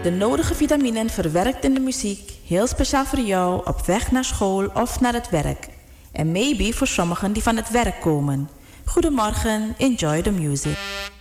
de nodige vitaminen verwerkt in de muziek, heel speciaal voor jou op weg naar school of naar het werk. En maybe voor sommigen die van het werk komen. Goedemorgen, enjoy the music.